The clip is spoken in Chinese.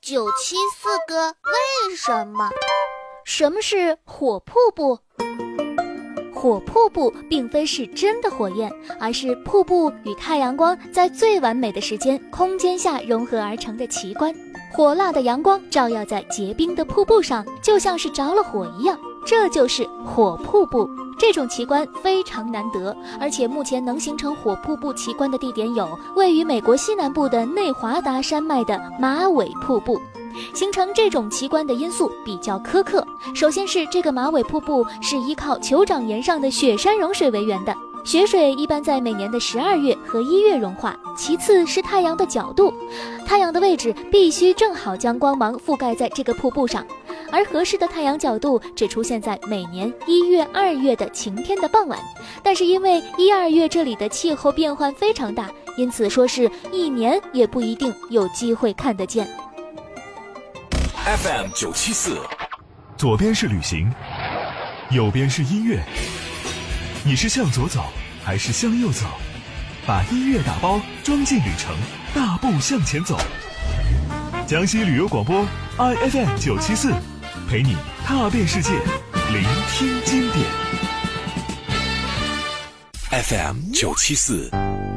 974个为什么？ 什么是火瀑布？火瀑布并非是真的火焰，而是瀑布与太阳光在最完美的时间、空间下融合而成的奇观。火辣的阳光照耀在结冰的瀑布上，就像是着了火一样，这就是火瀑布。这种奇观非常难得，而且目前能形成火瀑布奇观的地点有位于美国西南部的内华达山脉的马尾瀑布。形成这种奇观的因素比较苛刻，首先是这个马尾瀑布是依靠酋长岩上的雪山融水为源的，雪水一般在每年的12月和1月融化。其次是太阳的角度，太阳的位置必须正好将光芒覆盖在这个瀑布上，而合适的太阳角度只出现在每年1月、2月的晴天的傍晚。但是因为1、2月这里的气候变换非常大，因此说是一年也不一定有机会看得见。 FM 974， 左边是旅行，右边是音乐，你是向左走还是向右走？把音乐打包装进旅程，大步向前走。江西旅游广播 IFM 974，陪你踏遍世界，聆听经典。 FM 974。